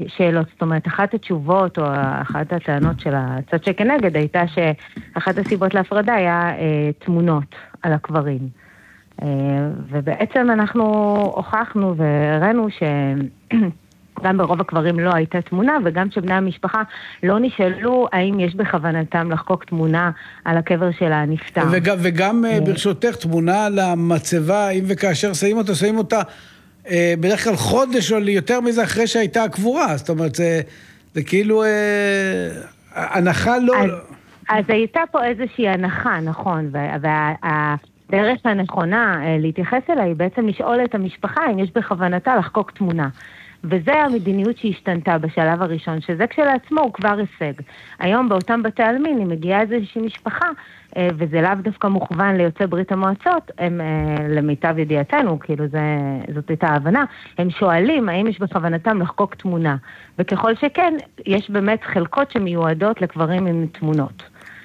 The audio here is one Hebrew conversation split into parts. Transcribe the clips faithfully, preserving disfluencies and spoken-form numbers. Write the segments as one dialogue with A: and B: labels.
A: שאלות. זאת אומרת, אחת התשובות או אחת הטענות של הצד שכנגד הייתה שאחת הסיבות להפרדה היה תמונות על הקברים. ובעצם אנחנו הוכחנו והראינו שגם ברוב הקברים לא הייתה תמונה, וגם שבני המשפחה לא נשאלו האם יש בכוונתם לחקוק תמונה על הקבר של הנפטר.
B: וגם, וגם ברשותך תמונה למצבה, אם וכאשר שמים אותה, שמים אותה בדרך כלל חודש או יותר מזה אחרי שהייתה הקבורה. זאת אומרת, זה, זה כאילו אה, הנחה לא...
A: אז, אז הייתה פה איזושהי הנחה, נכון, וה... הדרך הנכונה להתייחס אליה היא בעצם לשאול את המשפחה אם יש בכוונתה לחקוק תמונה. וזה המדיניות שהשתנתה בשלב הראשון, שזה כשלעצמו הוא כבר הישג. היום באותם בתי עלמין, אם מגיעה איזושהי משפחה, וזה לאו דווקא מוכוון ליוצאי ברית המועצות, הם למיטב ידיעתנו, כאילו זה, זאת הייתה ההבנה, הם שואלים האם יש בכוונתם לחקוק תמונה. וככל שכן, יש באמת חלקות שמיועדות לקברים עם תמונות.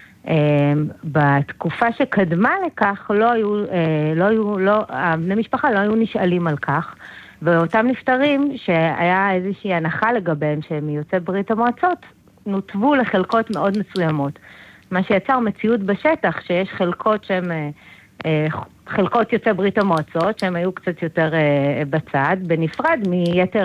A: בתקופה שקדמה לכך, לא היו, לא היו, לא, בני משפחה לא היו נשאלים על כך, ואותם נפטרים שהיה איזושהי הנחה לגביהם שהם מיוצאי ברית המועצות, נותבו לחלקות מאוד מסוימות. מה שיצר מציאות בשטח, שיש חלקות שהן חלקות יוצאי ברית המועצות, שהן היו קצת יותר בצד, בנפרד מיתר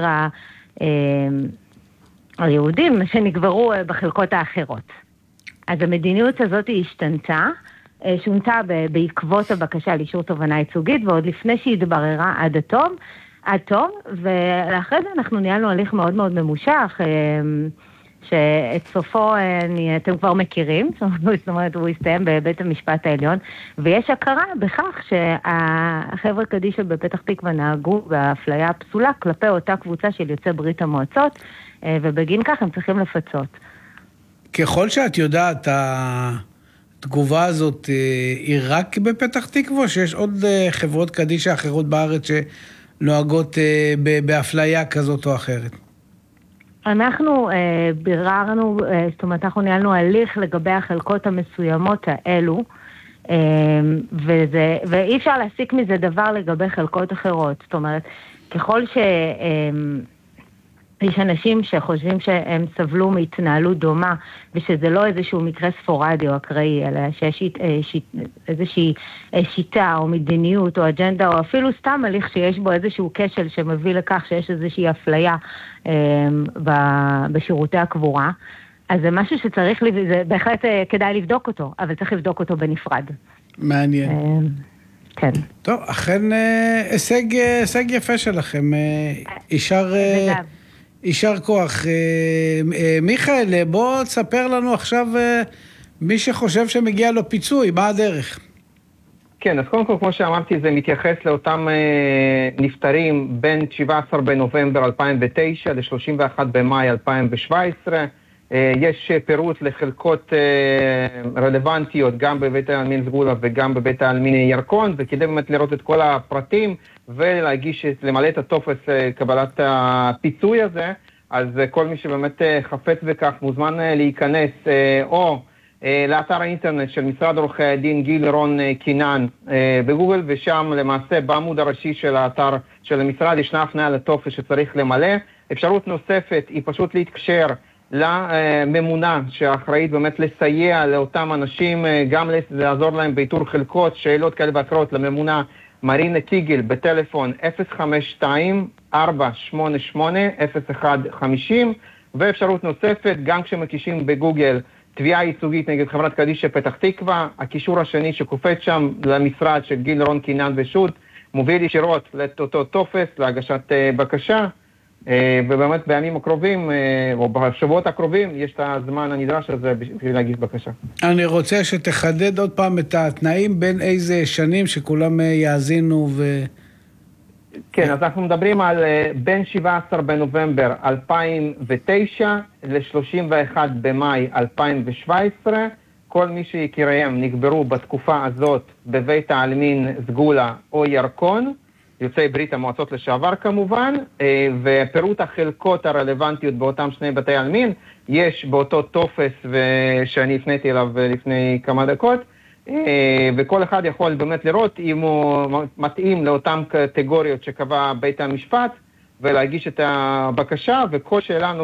A: היהודים שנגברו בחלקות האחרות. אז המדיניות הזאת השתנתה, שונתה בעקבות הבקשה לאישור תובענה ייצוגית, ועוד לפני שהיא התבררה עד התום, עד תום, ולאחרי זה אנחנו ניהלנו הליך מאוד מאוד ממושך, שאת סופו אני, אתם כבר מכירים, זאת אומרת, הוא הסתיים בבית המשפט העליון, ויש הכרה בכך שהחבר'ה קדישא בפתח תקווה נהגו באפליה פסולה כלפי אותה קבוצה של יוצאי ברית המועצות, ובגין כך הם צריכים לפצות.
B: ככל שאת יודעת, התגובה הזאת היא רק בפתח תקווה, שיש עוד חברות קדישא אחרות בארץ שנוהגות באפליה כזאת או אחרת?
A: אנחנו ביררנו, זאת אומרת, אנחנו ניהלנו הליך לגבי החלקות המסוימות האלו, וזה, ואי אפשר להסיק מזה דבר לגבי חלקות אחרות. זאת אומרת, ככל ש... יש אנשים שחושבים שהם סבלו מהתנהלות דומה, ושזה לא איזשהו מקרה ספורדי או אקראי, אלא שיש איזושהי שיטה או מדיניות או אג'נדה, או אפילו סתם הליך שיש בו איזשהו כשל שמביא לכך שיש איזושהי אפליה בשירותי הקבורה. אז זה משהו שצריך, זה בהחלט כדאי לבדוק אותו, אבל צריך לבדוק אותו בנפרד.
B: מעניין.
A: כן.
B: טוב, אכן הישג, הישג יפה שלכם. אישר... יישר כוח. מיכאל, בוא תספר לנו עכשיו מי שחושב שמגיע לו פיצוי, מה הדרך?
C: כן, אז קודם כל, כמו שאמרתי, זה מתייחס לאותם נפטרים בין שבעה עשר בנובמבר אלפיים ותשע ל-שלושים ואחד במאי אלפיים שבע עשרה. יש פירוט לחלקות רלוונטיות גם בבית העלמין סגולה וגם בבית העלמין ירקון, וכדי באמת לראות את כל הפרטים ולהגיש, למלא את הטופס קבלת הפיצוי הזה, אז כל מי שבאמת חפץ בכך מוזמן להיכנס או לאתר האינטרנט של משרד עורכי הדין גיל רון קינן בגוגל, ושם למעשה בעמוד הראשי של האתר של המשרד ישנה הפניה לטופס שצריך למלא. אפשרות נוספת היא פשוט להתקשר לממונה שאחראית באמת לסייע לאותם אנשים, גם לעזור להם באיתור חלקות, שאלות כאלה ואחרות, לממונה מרינה קיגל בטלפון אפס חמש שתיים ארבע שמונה שמונה אפס אחד חמש אפס, ואפשרות נוספת, גם כשמקישים בגוגל תביעה ייצוגית נגד חברת קדישא פתח תקווה, הקישור השני שקופץ שם למשרד של גיל רון קינן ושות' מוביל ישירות לאותו טופס להגשת בקשה, ובאמת בימים הקרובים, או בשבועות הקרובים, יש את הזמן הנדרש הזה בשביל להגיש בקשה.
B: אני רוצה שתחדד עוד פעם את התנאים, בין איזה שנים שכולם יאזינו ו...
C: כן, אז אנחנו מדברים על בין שבעה עשר בנובמבר אלפיים ותשע ל-שלושים ואחד במאי אלפיים שבע עשרה. כל מי שיקיריהם נקברו בתקופה הזאת בבית העלמין סגולה או ירקון, יוצאי ברית המועצות לשעבר כמובן, ופירוט החלקות הרלוונטיות באותם שני בתי עלמין יש באותו טופס שאני הפניתי אליו לפני כמה דקות, וכל אחד יכול באמת לראות אם הוא מתאים לאותם קטגוריות שקבע בית המשפט ולהגיש את הבקשה, וכל שאלה